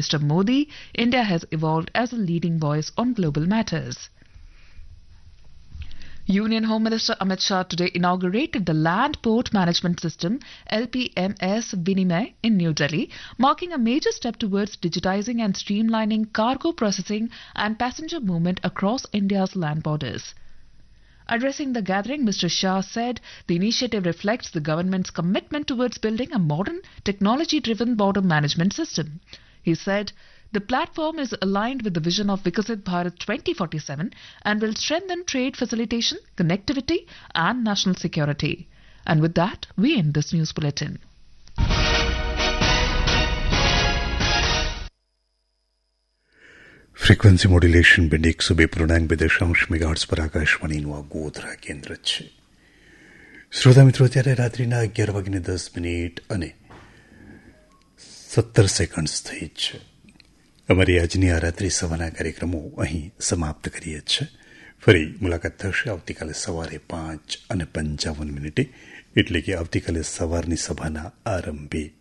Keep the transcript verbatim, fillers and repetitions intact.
Mister Modi, India has evolved as a leading voice on global matters. Union Home Minister Amit Shah today inaugurated the Land Port Management System L P M S Vinimay in New Delhi, marking a major step towards digitizing and streamlining cargo processing and passenger movement across India's land borders. Addressing the gathering, Mister Shah said the initiative reflects the government's commitment towards building a modern, technology-driven border management system. He said, the platform is aligned with the vision of Viksit Bharat twenty forty-seven and will strengthen trade facilitation, connectivity and national security. And with that, we end this news bulletin. Frequency modulation band એકસો બે પૂર્ણાંક બે દશાંશ megahertz પર આકાશવાણીનું આ ગોધરા કેન્દ્ર છે. શ્રોતા મિત્રો, ત્યારે રાત્રિના અગિયાર વાગીને દસ મિનિટ અને સત્તર સેકન્ડ્સ થઈ છે. અમારી આજની આ રાત્રિ સવારના કાર્યક્રમો અહીં સમાપ્ત કરીએ છીએ. ફરી મુલાકાત થશે આવતીકાલે સવારે પાંચ અને પંચાવન મિનિટે, એટલે કે આવતીકાલે સવારની સભાના આરંભે